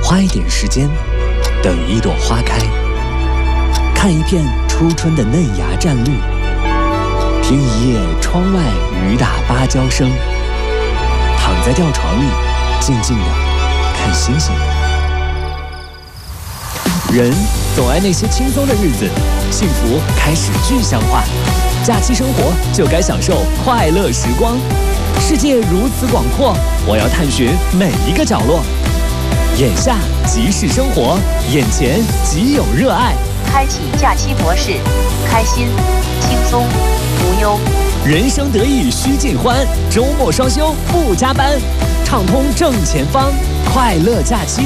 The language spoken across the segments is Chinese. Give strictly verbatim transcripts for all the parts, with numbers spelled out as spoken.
花一点时间，等一朵花开，看一片初春的嫩芽绽绿，听一夜窗外雨打芭蕉声，躺在吊床里，静静地看星星。人总爱那些轻松的日子，幸福开始具象化，假期生活就该享受快乐时光。世界如此广阔，我要探寻每一个角落。眼下即是生活，眼前即有热爱。 开启假期模式，开心、轻松、无忧。 人生得意须尽欢，周末双休不加班，畅通正前方，快乐假期。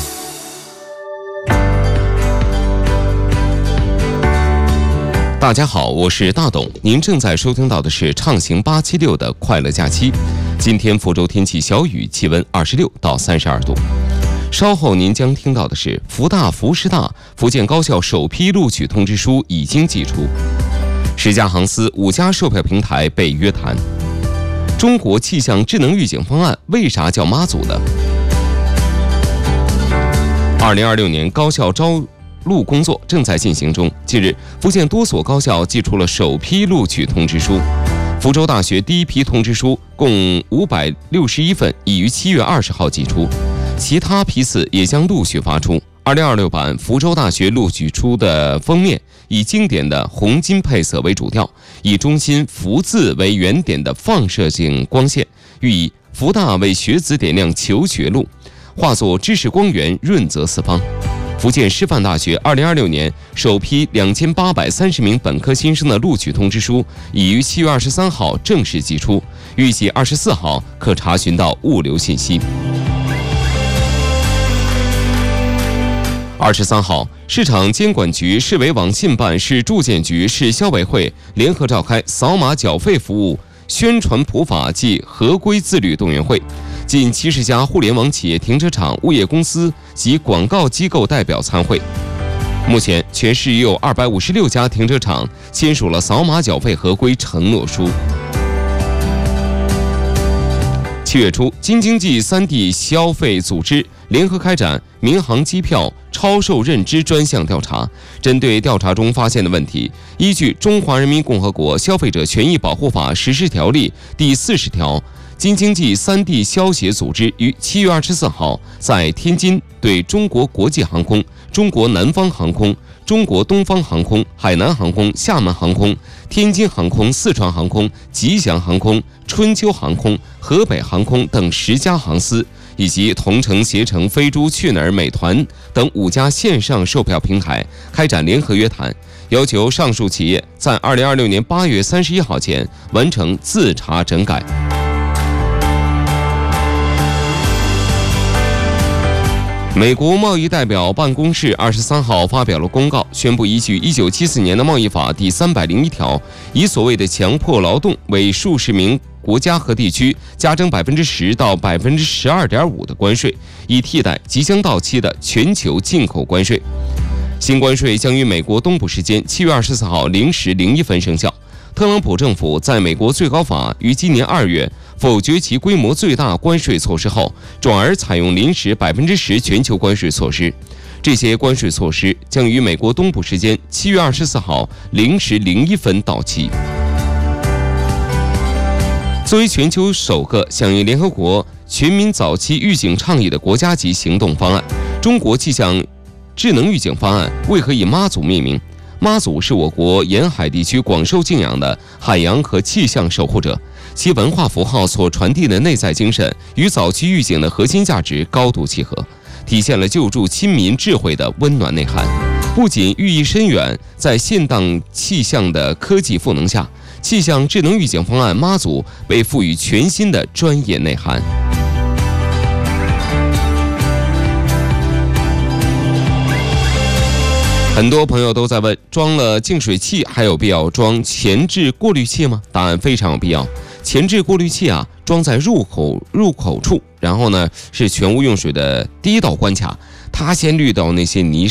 大家好，我是大董，您正在收听到的是畅行八七六的快乐假期。今天福州天气小雨，气温二十六到三十二度。稍后您将听到的是福大福师大福建高校首批录取通知书已经寄出，十家航司五家售票平台被约谈。中国气象智能预警方案为啥叫妈祖呢？二零二六年高校招录工作正在进行中。近日，福建多所高校寄出了首批录取通知书。福州大学第一批通知书共五百六十一份，已于七月二十号寄出，其他批次也将陆续发出。二零二六版福州大学录取书的封面以经典的红金配色为主调，以中心福字为原点的放射性光线，寓以福大为学子点亮求学路，化作知识光源，润泽四方。福建师范大学二零二六年首批两千八百三十名本科新生的录取通知书已于七月二十三号正式寄出，预计二十四号可查询到物流信息。二十三号，市场监管局、市委网信办、市住建局、市消委会联合召开扫码缴费服务宣传普法暨合规自律动员会。近七十家互联网企业停车场、物业公司及广告机构代表参会。目前，全市已有二百五十六家停车场签署了扫码缴费合规承诺书。七月初，京津冀三地消费组织联合开展民航机票超售认知专项调查，针对调查中发现的问题，依据《中华人民共和国消费者权益保护法实施条例》第四十条，京津冀三地消协组织于七月二十四号在天津对中国国际航空、中国南方航空、中国东方航空、海南航空、厦门航空、天津航空、四川航空、吉祥航空、春秋航空、河北航空等十家航司，以及同程、携程、飞猪、去哪儿、美团等五家线上售票平台开展联合约谈，要求上述企业在二零二六年八月三十一号前完成自查整改。美国贸易代表办公室二十三号发表了公告，宣布依据一九七四年的贸易法第三百零一条，以所谓的强迫劳动为数十名国家和地区加征百分之十到百分之十二点五的关税，以替代即将到期的全球进口关税。新关税将于美国东部时间七月二十四号零时零一分生效。特朗普政府在美国最高法于今年二月否决其规模最大关税措施后，转而采用临时百分之十全球关税措施。这些关税措施将于美国东部时间七月二十四号零时零一分到期。作为全球首个响应联合国全民早期预警倡议的国家级行动方案，中国气象智能预警方案为何以妈祖命名？妈祖是我国沿海地区广受敬仰的海洋和气象守护者，其文化符号所传递的内在精神与早期预警的核心价值高度契合，体现了救助亲民智慧的温暖内涵。不仅寓意深远，在现当气象的科技赋能下，气象智能预警方案妈祖被赋予全新的专业内涵。很多朋友都在问，装了净水器还有必要装前置过滤器吗？答案非常有必要。前置过滤器啊，装在入口入口处，然后呢是全屋用水的第一道关卡，它先滤到那些泥